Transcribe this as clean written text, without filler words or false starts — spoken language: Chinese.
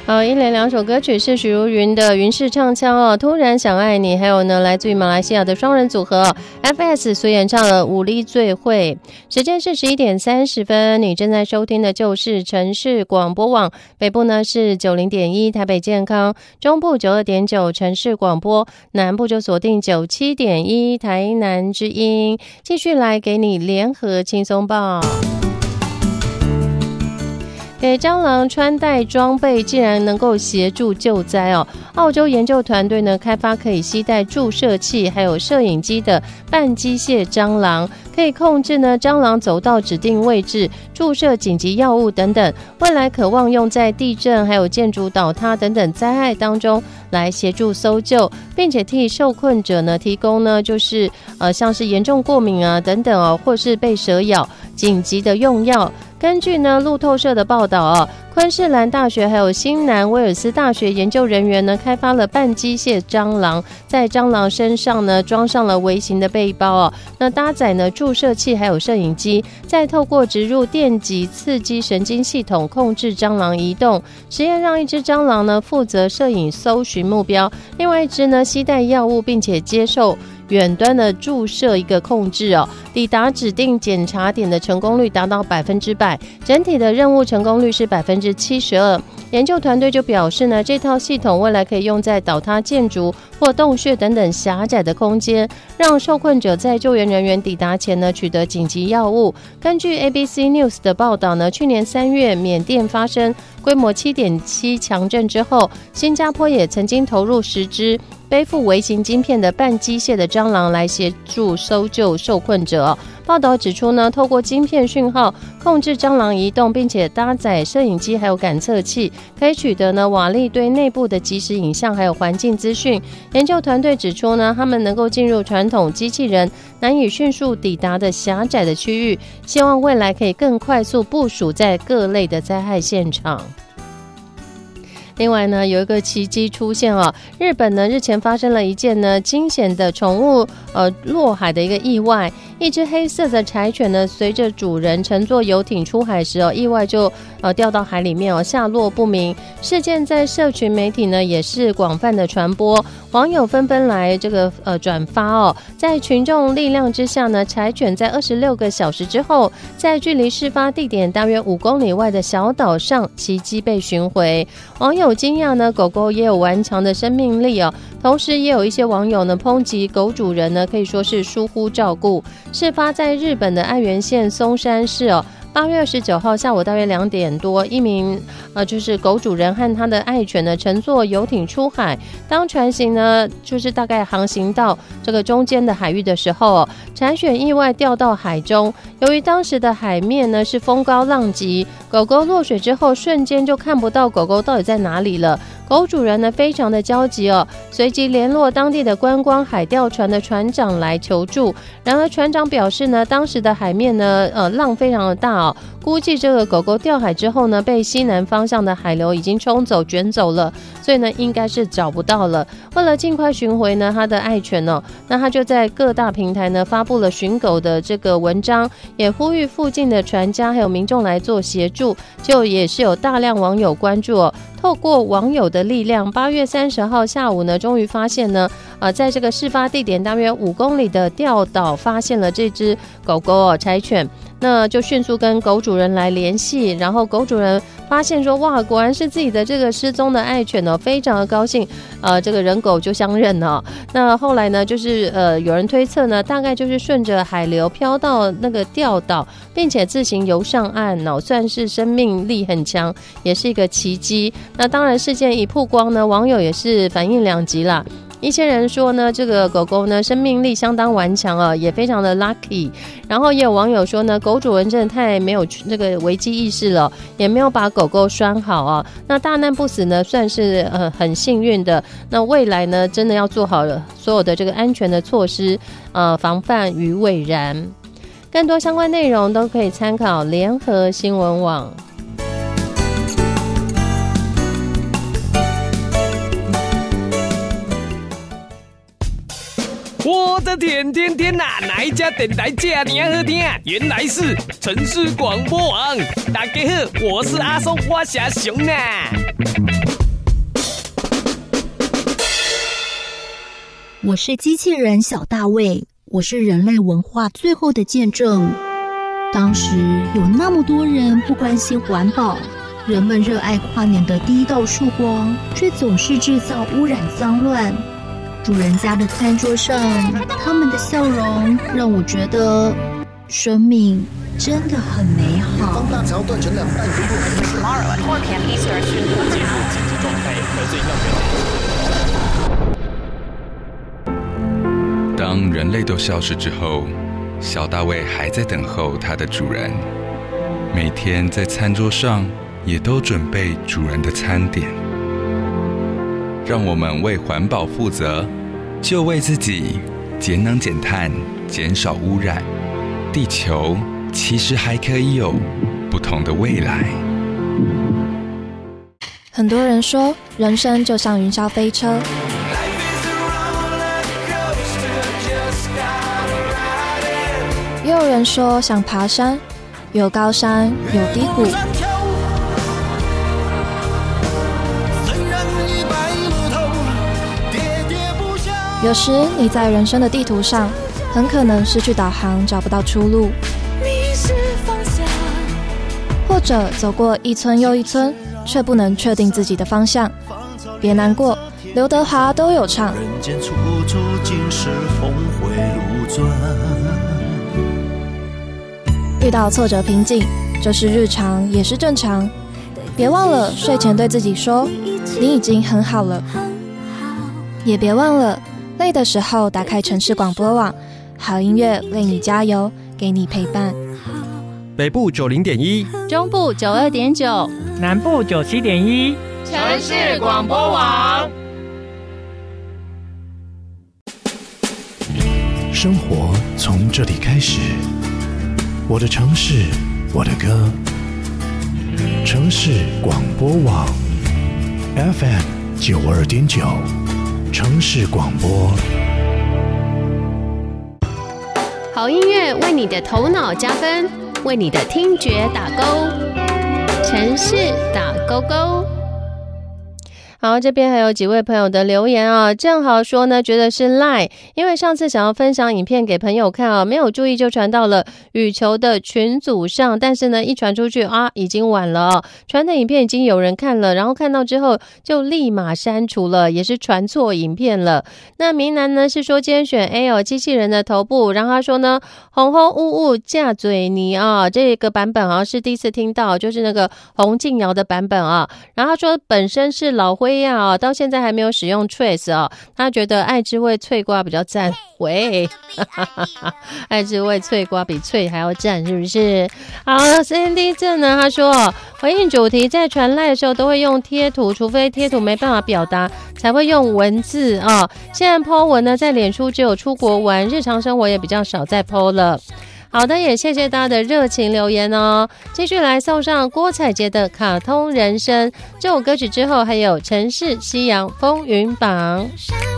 一连两首歌曲是许茹芸的云式唱腔哦，突然想爱你，还有呢来自于马来西亚的双人组合 FS 所演唱的武力最会。时间是11点30分，你正在收听的就是城市广播网，北部呢是 90.1 台北健康，中部 92.9 城市广播，南部就锁定 97.1 台南之音。继续来给你联合轻松报。给蟑螂穿戴装备竟然能够协助救灾哦！澳洲研究团队呢开发可以携带注射器还有摄影机的半机械蟑螂，可以控制呢蟑螂走到指定位置，注射紧急药物等等。未来可望用在地震还有建筑倒塌等等灾害当中来协助搜救，并且替受困者呢提供呢就是像是严重过敏啊等等哦，或是被蛇咬紧急的用药。根据呢路透社的报道哦，昆士兰大学还有新南威尔斯大学研究人员呢开发了半机械蟑螂，在蟑螂身上呢装上了微型的背包哦，那搭载呢注射器还有摄影机，再透过植入电极刺激神经系统控制蟑螂移动。实验让一只蟑螂呢负责摄影搜寻目标，另外一只呢携带药物并且接受远端的注射一个控制哦，抵达指定检查点的成功率达到100%，整体的任务成功率是72%。研究团队就表示呢，这套系统未来可以用在倒塌建筑或洞穴等等狭窄的空间，让受困者在救援人员抵达前呢取得紧急药物。根据 ABC News 的报道呢，去年3月缅甸发生规模 7.7 强震之后，新加坡也曾经投入10只背负微型晶片的半机械的蟑螂来协助搜救受困者。报道指出呢，透过晶片讯号控制蟑螂移动，并且搭载摄影机还有感测器，可以取得呢瓦砾堆内部的即时影像还有环境资讯。研究团队指出呢，他们能够进入传统机器人难以迅速抵达的狭窄的区域，希望未来可以更快速部署在各类的灾害现场。另外呢，有一个奇迹出现哦，日本呢日前发生了一件呢惊险的宠物落海的一个意外。一只黑色的柴犬呢，随着主人乘坐游艇出海时意外就掉到海里面下落不明。事件在社群媒体呢也是广泛的传播，网友纷纷来这个转发在群众力量之下呢，柴犬在26个小时之后，在距离事发地点大约5公里外的小岛上奇迹被寻回。网友惊讶呢，狗狗也有顽强的生命力同时也有一些网友呢抨击狗主人呢可以说是疏忽照顾。事发在日本的爱媛县松山市8月29号下午大约2点多，一名就是狗主人和他的爱犬呢乘坐游艇出海，当船行呢就是大概航行到这个中间的海域的时候柴犬意外掉到海中。由于当时的海面呢是风高浪急，狗狗落水之后瞬间就看不到狗狗到底在哪里了。狗主人呢非常的焦急随即联络当地的观光海钓船的船长来求助。然而船长表示呢，当时的海面呢浪非常的大估计这个狗狗掉海之后呢，被西南方向的海流已经冲走卷走了，所以呢应该是找不到了。为了尽快寻回呢他的爱犬那他就在各大平台呢发布了寻狗的这个文章，也呼吁附近的船家还有民众来做协助，就也是有大量网友关注透过网友的力量，8月30号下午呢，终于发现呢，在这个事发地点大约5公里的钓岛，发现了这只狗狗柴犬。那就迅速跟狗主人来联系，然后狗主人发现说，哇，果然是自己的这个失踪的爱犬非常的高兴，这个人狗就相认那后来呢，就是有人推测呢，大概就是顺着海流飘到那个钓岛，并且自行游上岸算是生命力很强，也是一个奇迹。那当然，事件一曝光呢，网友也是反应两极啦。一些人说呢，这个狗狗呢生命力相当顽强也非常的 lucky。然后也有网友说呢，狗主人真的太没有这个危机意识了，也没有把狗狗拴好那大难不死呢，算是很幸运的。那未来呢，真的要做好所有的这个安全的措施，防范于未然。更多相关内容都可以参考联合新闻网。 我的天天天哪，哪一家电台这么好听？原来是城市广播网。大家好，我是阿松，我是熊啊。 我是机器人小大卫，我是人类文化最后的见证。当时有那么多人不关心环保，人们热爱跨年的第一道曙光，却总是制造污染脏乱。主人家的餐桌上，他们的笑容让我觉得生命真的很美好。 当大桥断成两半，如果 Tomorrow at 4 p.m. Eastern 宣布进入紧急状态，核子饮料当人类都消失之后，小大卫还在等候他的主人，每天在餐桌上也都准备主人的餐点。让我们为环保负责，就为自己节能减碳，减少污染。地球其实还可以有不同的未来。 很多人说，人生就像云霄飞车，也有人说像爬山，有高山，有低谷。有时你在人生的地图上，很可能失去导航，找不到出路，或者走过一村又一村，却不能确定自己的方向。别难过，刘德华都有唱。 人间处处尽是峰回路转。 遇到挫折瓶颈，这是日常，也是正常。别忘了睡前对自己说，你已经很好了。也别忘了，累的时候打开城市广播网，好音乐为你加油，给你陪伴。 北部90.1， 中部92.9， 南部97.1， 城市广播网。 生活从这里开始，我的城市，我的歌。城市广播网 FM 92.9，城市广播。 好音乐为你的头脑加分，为你的听觉打勾。城市打勾勾。好，这边还有几位朋友的留言啊，正好说呢，觉得是 LINE， 因为上次想要分享影片给朋友看啊，没有注意就传到了羽球的群组上，但是呢，一传出去啊，已经晚了啊，传的影片已经有人看了，然后看到之后就立马删除了，也是传错影片了。那明南呢是说今天选 A 哦，机器人的头部，然后他说呢，红红雾雾架嘴泥啊，这个版本好像是第一次听到，就是那个洪敬尧的版本啊，然后他说本身是老灰啊，到现在还没有使用 Trace 啊，他觉得爱之味脆瓜比较赞。喂，爱之味脆瓜比脆还要赞，是不是？好 ，Cindy 这呢，他说回应主题，在传赖的时候都会用贴图，除非贴图没办法表达，才会用文字啊。现在 po 文呢，在脸书只有出国玩，日常生活也比较少再 po 了。好的，也谢谢大家的热情留言哦。继续来送上郭采洁的《卡通人生》这首歌曲之后，还有城市夕阳风云榜。